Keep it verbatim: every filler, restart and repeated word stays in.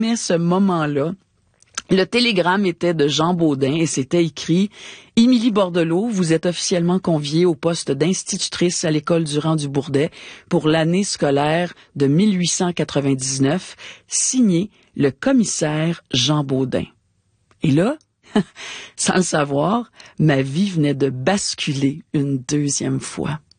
Mais ce moment-là, le télégramme était de Jean Baudin et c'était écrit « Émilie Bordelot, vous êtes officiellement conviée au poste d'institutrice à l'école Durand du Bourdet pour l'année scolaire de mille huit cent quatre-vingt-dix-neuf, signé le commissaire Jean Baudin. » Et là, sans le savoir, ma vie venait de basculer une deuxième fois.